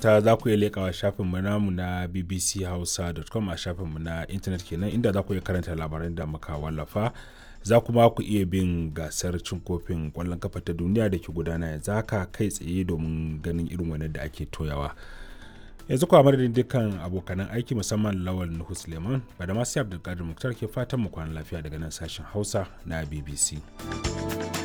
manta za ku iya leƙawa shafinmu namu na bbchausa.com a shafinmu na intanet kenan inda za ku iya karanta labaran da muka wallafa. Za kuma ku iya bin gasar cin kofin ƙwallon kafa ta duniya da ke gudana yanzu haka kai tsaye domin ganin irin wannan da ake toyawa. Yanzu kuwa madadin dukkan abokanan aiki musamman Lawal Nuhu Suleiman ba da masu Abdulkadir Muktar ke fatan mu kwana lafiya daga nan sashen Hausa na BBC.